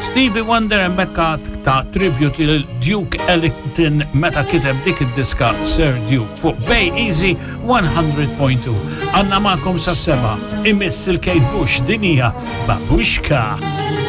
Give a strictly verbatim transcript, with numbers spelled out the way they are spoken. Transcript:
Stevie Wonder embekka ta' tribute il Duke Ellington meta kiteb dik id-diska Sir Duke fuq Bay Easy one hundred point two. Għanna ma'kom sa' seba' imiss il-Kate Bush dinija Babushka.